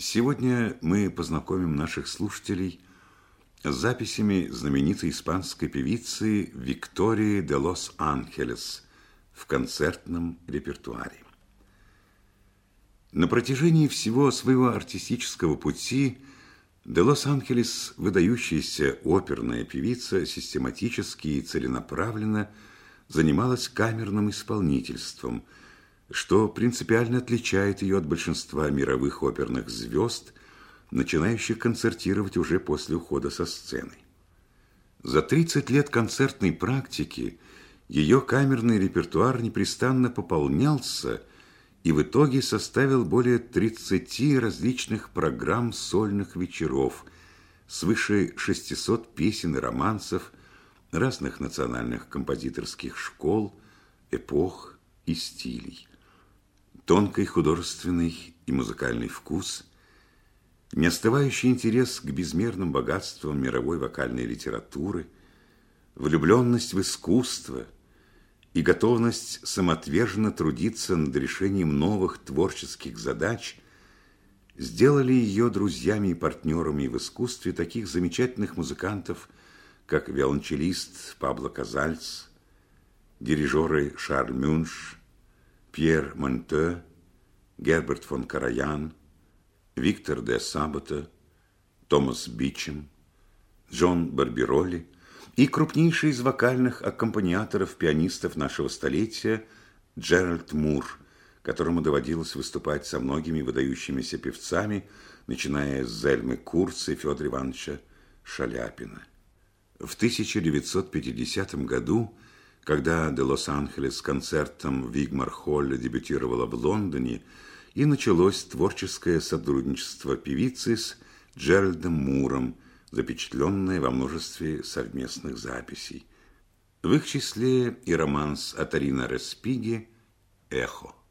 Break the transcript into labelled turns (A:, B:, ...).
A: Сегодня мы познакомим наших слушателей с записями знаменитой испанской певицы Виктории де Лос-Анхелес в концертном репертуаре. На протяжении всего своего артистического пути де Лос-Анхелес, выдающаяся оперная певица, систематически и целенаправленно занималась камерным исполнительством, что принципиально отличает ее от большинства мировых оперных звезд, начинающих концертировать уже после ухода со сцены. За 30 лет концертной практики ее камерный репертуар непрестанно пополнялся и в итоге составил более 30 различных программ сольных вечеров, свыше 600 песен и романсов разных национальных композиторских школ, эпох и стилей. Тонкий художественный и музыкальный вкус, неостывающий интерес к безмерным богатствам мировой вокальной литературы, влюбленность в искусство и готовность самоотверженно трудиться над решением новых творческих задач сделали ее друзьями и партнерами в искусстве таких замечательных музыкантов, как виолончелист Пабло Казальс, дирижеры Шарль Мюнш, Пьер Монте, Герберт фон Караян, Виктор де Сабота, Томас Бичем, Джон Барбироли и крупнейший из вокальных аккомпаниаторов-пианистов нашего столетия Джеральд Мур, которому доводилось выступать со многими выдающимися певцами, начиная с Зельмы Курц и Федора Ивановича Шаляпина. В 1950 году, когда де Лос-Анхелес с концертом в Вигмар-холле дебютировала в Лондоне, и началось творческое сотрудничество певицы с Джеральдом Муром, запечатленное во множестве совместных записей. В их числе и романс Атарина Респиги «Эхо».